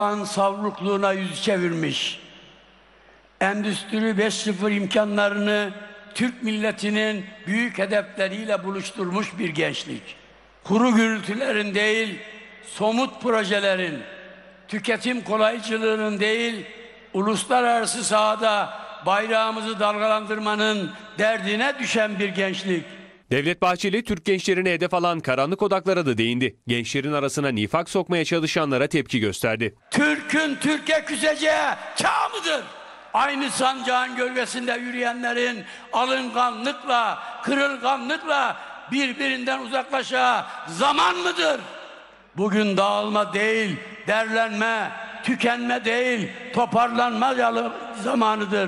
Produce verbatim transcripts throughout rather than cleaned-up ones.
An savrukluğuna yüz çevirmiş. Endüstri beş nokta sıfır imkanlarını Türk milletinin büyük hedefleriyle buluşturmuş bir gençlik. Kuru gürültülerin değil, somut projelerin, tüketim kolaycılığının değil, uluslararası sahada bayrağımızı dalgalandırmanın derdine düşen bir gençlik. Devlet Bahçeli, Türk gençlerini hedef alan karanlık odaklara da değindi. Gençlerin arasına nifak sokmaya çalışanlara tepki gösterdi. Türk'ün Türkiye küseceği çağ mıdır? Aynı sancağın gölgesinde yürüyenlerin alınganlıkla, kırılganlıkla birbirinden uzaklaşacağı zaman mıdır? Bugün dağılma değil, derlenme, tükenme değil, toparlanma zamanıdır.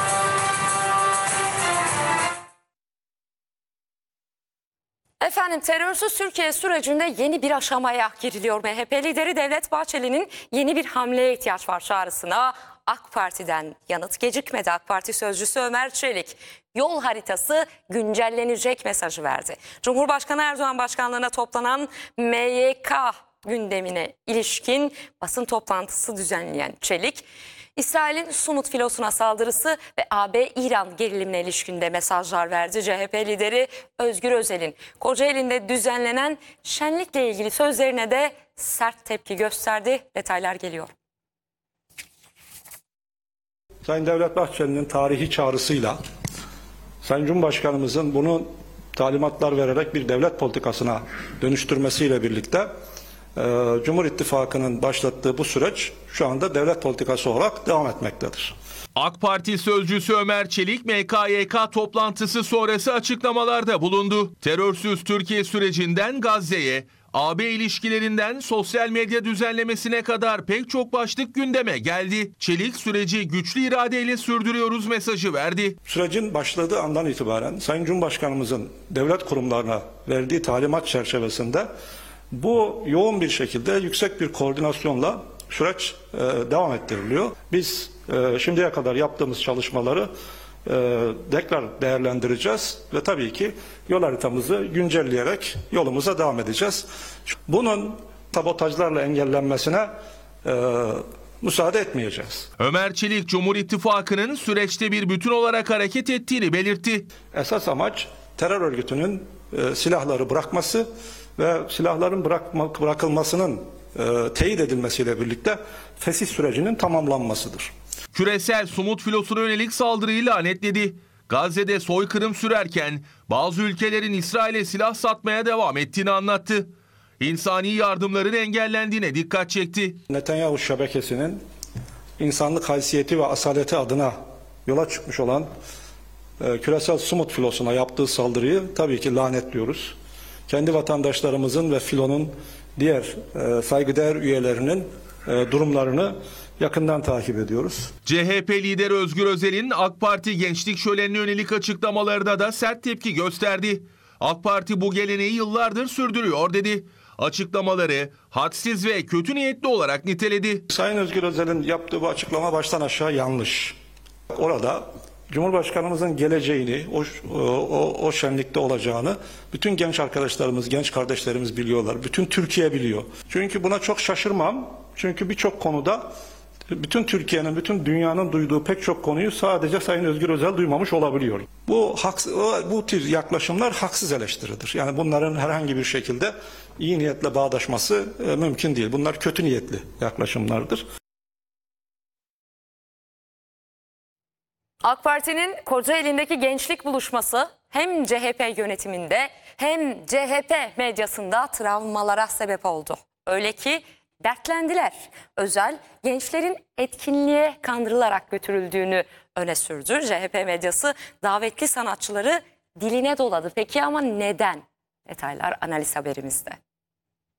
Efendim, terörsüz Türkiye sürecinde yeni bir aşamaya giriliyor. M H P lideri Devlet Bahçeli'nin yeni bir hamleye ihtiyaç var çağrısına AK Parti'den yanıt gecikmedi. AK Parti sözcüsü Ömer Çelik, yol haritası güncellenecek mesajı verdi. Cumhurbaşkanı Erdoğan başkanlığına toplanan M Y K gündemine ilişkin basın toplantısı düzenleyen Çelik, İsrail'in Sumut filosuna saldırısı ve A B-İran gerilimine ilişkin de mesajlar verdi. C H P lideri Özgür Özel'in Kocaeli'nde düzenlenen şenlikle ilgili sözlerine de sert tepki gösterdi. Detaylar geliyor. Sayın Devlet Bahçeli'nin tarihi çağrısıyla Sayın Cumhurbaşkanımızın bunu talimatlar vererek bir devlet politikasına dönüştürmesiyle birlikte e, Cumhur İttifakı'nın başlattığı bu süreç şu anda devlet politikası olarak devam etmektedir. AK Parti sözcüsü Ömer Çelik, M K Y K toplantısı sonrası açıklamalarda bulundu. Terörsüz Türkiye sürecinden Gazze'ye, A B ilişkilerinden sosyal medya düzenlemesine kadar pek çok başlık gündeme geldi. Çelik, süreci güçlü iradeyle sürdürüyoruz mesajı verdi. Sürecin başladığı andan itibaren Sayın Cumhurbaşkanımızın devlet kurumlarına verdiği talimat çerçevesinde bu yoğun bir şekilde yüksek bir koordinasyonla süreç e, devam ettiriliyor. Biz e, şimdiye kadar yaptığımız çalışmaları e, tekrar değerlendireceğiz ve tabii ki yol haritamızı güncelleyerek yolumuza devam edeceğiz. Bunun sabotajlarla engellenmesine e, müsaade etmeyeceğiz. Ömer Çelik, Cumhur İttifakı'nın süreçte bir bütün olarak hareket ettiğini belirtti. Esas amaç terör örgütünün e, silahları bırakması ve silahların bırakma, bırakılmasının e, teyit edilmesiyle birlikte fesih sürecinin tamamlanmasıdır. Küresel Sumut filosuna yönelik saldırıyı lanetledi. Gazze'de soykırım sürerken bazı ülkelerin İsrail'e silah satmaya devam ettiğini anlattı. İnsani yardımların engellendiğine dikkat çekti. Netanyahu şebekesinin insanlık haysiyeti ve asaleti adına yola çıkmış olan e, küresel Sumut filosuna yaptığı saldırıyı tabii ki lanetliyoruz. Kendi vatandaşlarımızın ve filonun diğer e, saygıdeğer üyelerinin e, durumlarını yakından takip ediyoruz. C H P lideri Özgür Özel'in AK Parti Gençlik Şöleni'ne yönelik açıklamalarında da sert tepki gösterdi. AK Parti bu geleneği yıllardır sürdürüyor dedi. Açıklamaları hadsiz ve kötü niyetli olarak niteledi. Sayın Özgür Özel'in yaptığı bu açıklama baştan aşağı yanlış. Orada Cumhurbaşkanımızın geleceğini, o, o, o şenlikte olacağını bütün genç arkadaşlarımız, genç kardeşlerimiz biliyorlar. Bütün Türkiye biliyor. Çünkü buna çok şaşırmam. Çünkü birçok konuda bütün Türkiye'nin, bütün dünyanın duyduğu pek çok konuyu sadece Sayın Özgür Özel duymamış olabiliyor. Bu haksız, bu tür yaklaşımlar haksız eleştiridir. Yani bunların herhangi bir şekilde iyi niyetle bağdaşması e, mümkün değil. Bunlar kötü niyetli yaklaşımlardır. AK Parti'nin Kocaeli'ndeki gençlik buluşması hem C H P yönetiminde hem C H P medyasında travmalara sebep oldu. Öyle ki dertlendiler. Özel, gençlerin etkinliğe kandırılarak götürüldüğünü öne sürdü. C H P medyası davetli sanatçıları diline doladı. Peki ama neden? Detaylar analiz haberimizde.